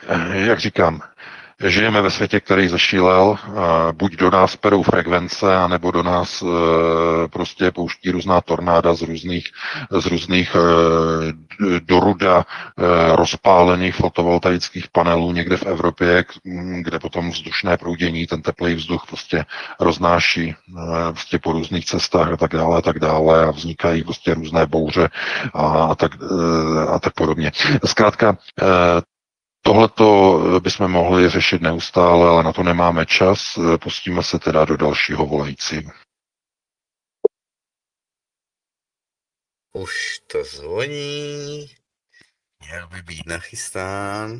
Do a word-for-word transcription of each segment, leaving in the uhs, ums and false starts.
jak říkám, žijeme ve světě, který zašílel, buď do nás perou frekvence, anebo do nás prostě pouští různá tornáda z různých, z různých doruda rozpálených fotovoltaických panelů někde v Evropě, kde potom vzdušné proudění, ten teplý vzduch prostě roznáší prostě po různých cestách a tak dále a tak dále a vznikají prostě různé bouře a, a, tak, a tak podobně. Zkrátka, tohleto bychom mohli řešit neustále, ale na to nemáme čas. Pustíme se teda do dalšího volajícího. Už to zvoní. Měl by být nachystán.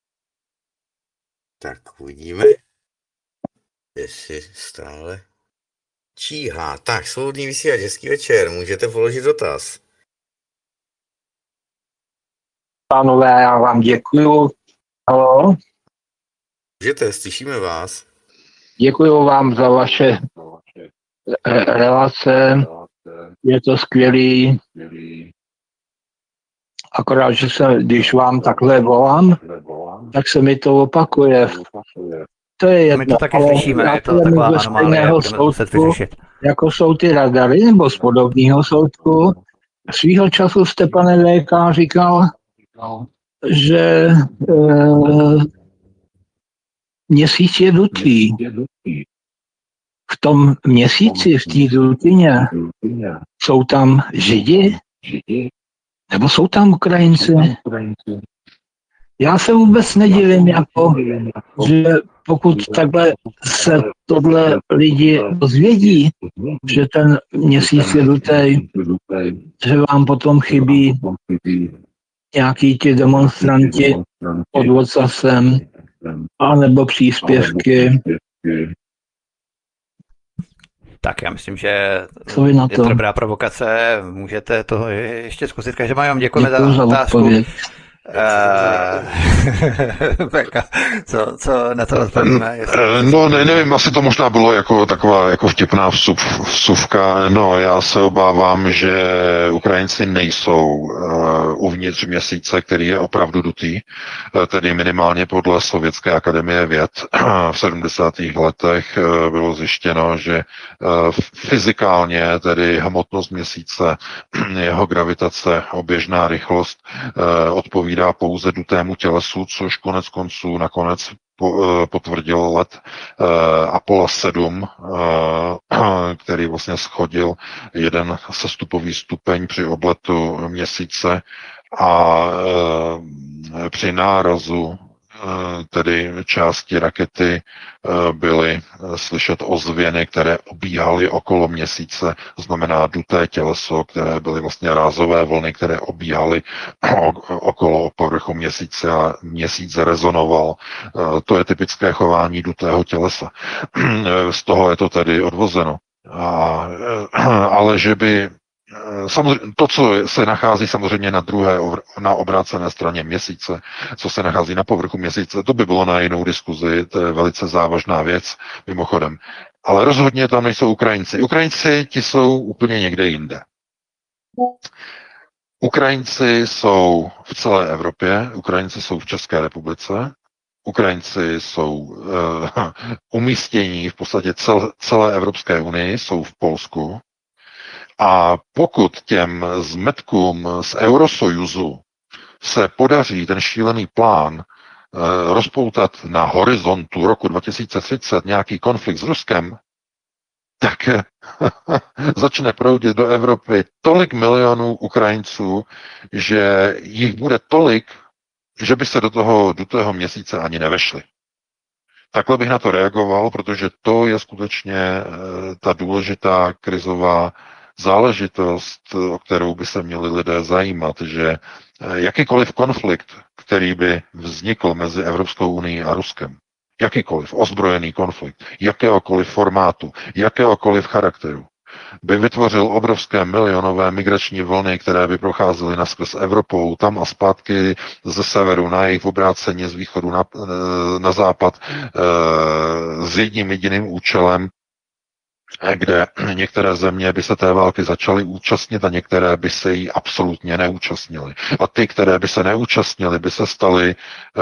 Tak uvidíme, jestli stále číhá. Tak, svobodný vysílač, hezký večer, můžete položit dotaz. Pánové, já vám děkuju. Halo? Můžete, slyšíme vás. Děkuju vám za vaše relace. Je to skvělý. Akorát, že se, když vám takhle volám, tak se mi to opakuje. To je jedno. My to taky slyšíme, je to taková anomálie, budeme muset vyřešit. Jako jsou ty radary, nebo z podobného soudku. Svýho času jste, pane V K, říkal, že e, měsíc je dutý. V tom měsíci, v té dutině, jsou tam Židi? Nebo jsou tam Ukrajinci? Já se vůbec nedivím, jako, že pokud takhle se tohle lidi dozvědí, že ten měsíc je dutej, že vám potom chybí nějaký ti demonstranti pod ocasem, anebo příspěvky. Tak já myslím, že Co je, na je to dobrá provokace, můžete to ještě zkusit. Každopádně vám děkujeme Děkuju za otázku. Odpověď. Uh, co, co na to odpovíme? No, ne, nevím, asi to možná bylo jako taková jako vtipná vsup, vsuvka. No, já se obávám, že Ukrajinci nejsou uh, uvnitř měsíce, který je opravdu dutý, uh, tedy minimálně podle Sovětské akademie věd. V sedmdesátých letech uh, bylo zjištěno, že uh, fyzikálně, tedy hmotnost měsíce, jeho gravitace, oběžná rychlost uh, odpovídá dá pouze dutému tělesu, což konec konců nakonec potvrdil let Apollo sedm, který vlastně schodil jeden sestupový stupeň při obletu měsíce a při nárazu tedy části rakety byly slyšet ozvěny, které obíhaly okolo měsíce, znamená duté těleso, které byly vlastně rázové vlny, které obíhaly okolo povrchu měsíce a měsíc rezonoval. To je typické chování dutého tělesa. Z toho je to tedy odvozeno. A, ale že by samozřejmě, to, co se nachází samozřejmě na druhé, na obrácené straně měsíce, co se nachází na povrchu měsíce, to by bylo na jinou diskuzi, to je velice závažná věc, mimochodem. Ale rozhodně tam nejsou Ukrajinci. Ukrajinci, ti jsou úplně někde jinde. Ukrajinci jsou v celé Evropě, Ukrajinci jsou v České republice, Ukrajinci jsou uh, umístění v podstatě cel, celé Evropské unii, jsou v Polsku. A pokud těm zmetkům z Eurosojuzu se podaří ten šílený plán e, rozpoutat na horizontu roku dva tisíce třicet nějaký konflikt s Ruskem, tak začne proudit do Evropy tolik milionů Ukrajinců, že jich bude tolik, že by se do toho, do toho měsíce ani nevešli. Takhle bych na to reagoval, protože to je skutečně e, ta důležitá krizová záležitost, o kterou by se měli lidé zajímat, že jakýkoliv konflikt, který by vznikl mezi Evropskou unii a Ruskem, jakýkoliv ozbrojený konflikt, jakéhokoliv formátu, jakéhokoliv charakteru, by vytvořil obrovské milionové migrační vlny, které by procházely naskrz Evropou, tam a zpátky ze severu na jih, v obráceně z východu na, na západ, s jedním jediným účelem, kde některé země by se té války začaly účastnit a některé by se jí absolutně neúčastnily. A ty, které by se neúčastnily, by se staly